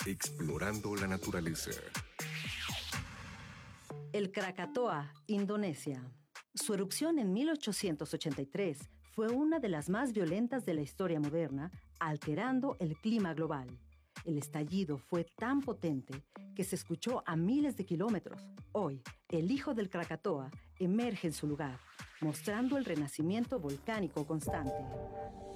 Explorando la naturaleza. El Krakatoa, Indonesia. Su erupción en 1883 fue una de las más violentas de la historia moderna, alterando el clima global. El estallido fue tan potente que se escuchó a miles de kilómetros. Hoy, el hijo del Krakatoa emerge en su lugar, mostrando el renacimiento volcánico constante.